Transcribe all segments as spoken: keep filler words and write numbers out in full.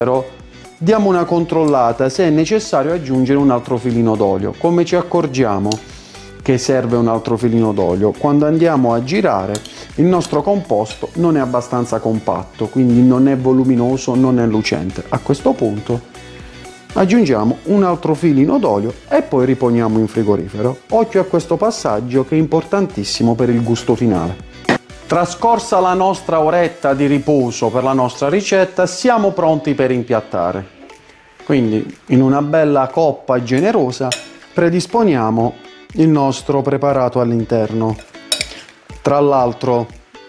diamo una controllata se è necessario aggiungere un altro filino d'olio. Come ci accorgiamo che serve un altro filino d'olio? Quando andiamo a girare il nostro composto non è abbastanza compatto, quindi non è voluminoso, non è lucente. A questo punto aggiungiamo un altro filino d'olio e poi riponiamo in frigorifero. Occhio a questo passaggio che è importantissimo per il gusto finale. Trascorsa la nostra oretta di riposo per la nostra ricetta, siamo pronti per impiattare. Quindi in una bella coppa generosa predisponiamo il nostro preparato all'interno. Tra l'altro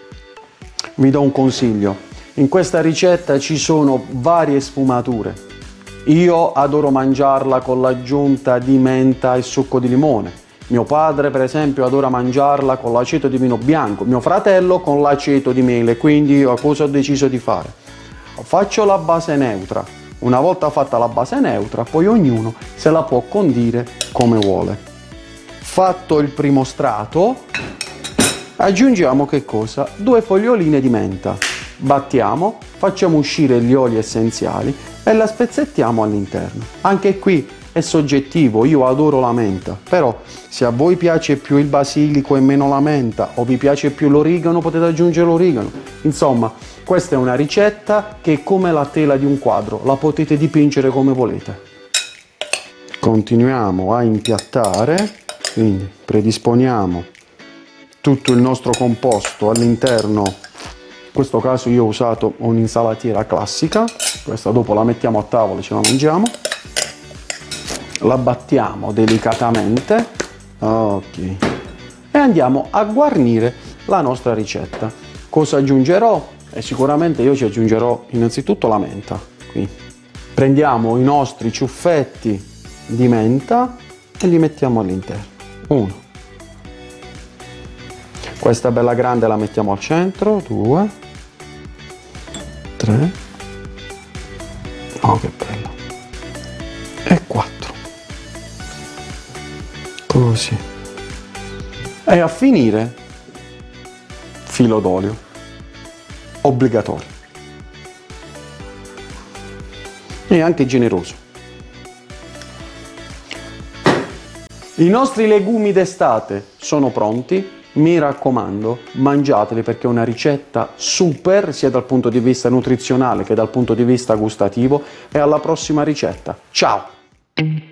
vi do un consiglio: in questa ricetta ci sono varie sfumature. Io adoro mangiarla con l'aggiunta di menta e succo di limone. Mio padre, per esempio, adora mangiarla con l'aceto di vino bianco. Mio fratello con l'aceto di mele. Quindi io cosa ho deciso di fare? Faccio la base neutra. Una volta fatta la base neutra, poi ognuno se la può condire come vuole. Fatto il primo strato, aggiungiamo che cosa? Due foglioline di menta. Battiamo, facciamo uscire gli oli essenziali e la spezzettiamo all'interno. Anche qui è soggettivo, io adoro la menta, però se a voi piace più il basilico e meno la menta, o vi piace più l'origano, potete aggiungere l'origano. Insomma, questa è una ricetta che è come la tela di un quadro, la potete dipingere come volete. Continuiamo a impiattare, quindi predisponiamo tutto il nostro composto all'interno. In questo caso io ho usato un'insalatiera classica, questa dopo la mettiamo a tavola e ce la mangiamo. La battiamo delicatamente, ok, e andiamo a guarnire la nostra ricetta. Cosa aggiungerò? E sicuramente io ci aggiungerò innanzitutto la menta. Quindi prendiamo i nostri ciuffetti di menta e li mettiamo all'interno. Uno. Questa bella grande la mettiamo al centro. Due. Tre. Oh, che bella. E quattro. Così. E a finire filo d'olio obbligatorio e anche generoso. I nostri legumi d'estate sono pronti. Mi raccomando, mangiateli perché è una ricetta super sia dal punto di vista nutrizionale che dal punto di vista gustativo. E alla prossima ricetta. Ciao!